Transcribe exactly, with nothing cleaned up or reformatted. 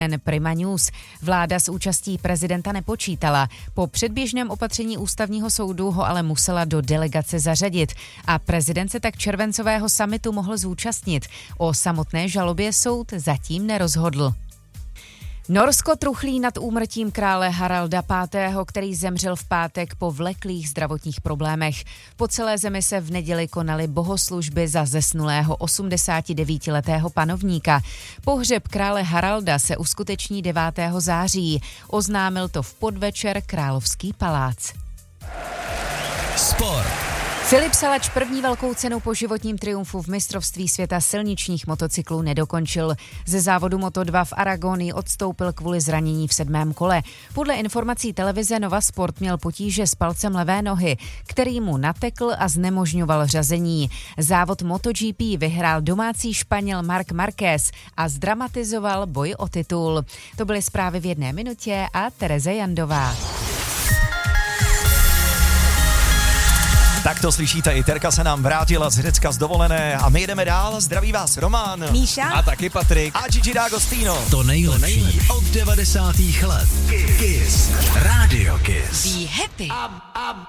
Prima News. Vláda s účastí prezidenta nepočítala. Po předběžném opatření ústavního soudu ho ale musela do delegace zařadit a prezident se tak červencového summitu mohl zúčastnit. O samotné žalobě soud zatím nerozhodl. Norsko truchlí nad úmrtím krále Haralda pátého., který zemřel v pátek po vleklých zdravotních problémech. Po celé zemi se v neděli konaly bohoslužby za zesnulého osmdesátidevítiletého panovníka. Pohřeb krále Haralda se uskuteční devátého září. Oznámil to v podvečer Královský palác. Sport. Filip Salač první velkou cenu po životním triumfu v mistrovství světa silničních motocyklů nedokončil. Ze závodu Moto dva v Aragonii odstoupil kvůli zranění v sedmém kole. Podle informací televize Nova Sport měl potíže s palcem levé nohy, který mu natekl a znemožňoval řazení. Závod MotoGP vyhrál domácí Španěl Marc Márquez a zdramatizoval boj o titul. To byly zprávy v jedné minutě a Tereza Jandová. Tak to slyšíte, i Terka se nám vrátila z Řecka z dovolené a my jdeme dál. Zdraví vás Roman, Míša a taky Patrik a Gigi D'Agostino. To nejlepší od devadesátých let. Kiss. Radio Kiss. Be happy.